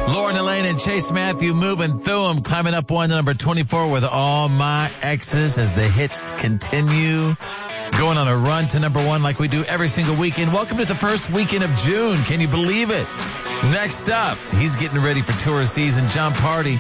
Lauren Elaine and Chase Matthew moving through them, climbing up one to number 24 with All My Exes as the hits continue. Going on a run to number one like we do every single weekend. Welcome to the first weekend of June. Can you believe it? Next up, he's getting ready for tour season. John Party